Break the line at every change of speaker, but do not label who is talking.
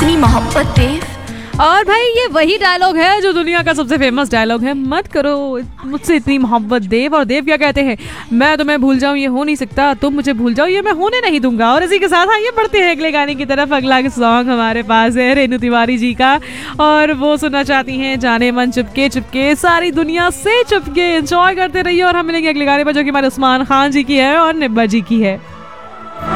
इतनी मोहब्बत देव।
और भाई ये वही डायलॉग है जो दुनिया का सबसे फेमस डायलॉग है, मत करो मुझसे इतनी मोहब्बत देव। और देव क्या कहते हैं, मैं तुम्हें भूल जाऊं ये हो नहीं सकता, तुम मुझे भूल जाओ ये मैं होने नहीं दूंगा। और इसी के साथ आइए बढ़ते हैं अगले गाने की तरफ। अगला सॉन्ग हमारे पास है रेनू तिवारी जी का, और वो सुनना चाहती हैं जाने मन चुपके चुपके सारी दुनिया से चुपके। एंजॉय करते रहिए और हम मिलेंगे अगले गाने पर, जो कि हमारे उस्मान खान जी की है और निब्बा जी की है।